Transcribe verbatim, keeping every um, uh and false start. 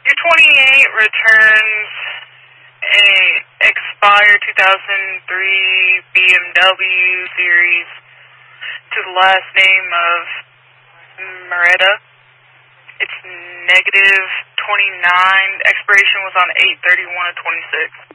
Your twenty-eight returns a expired two thousand three B M W series to the last name of Merida. It's negative twenty-nine. Expiration was on eight thirty-one of twenty-six.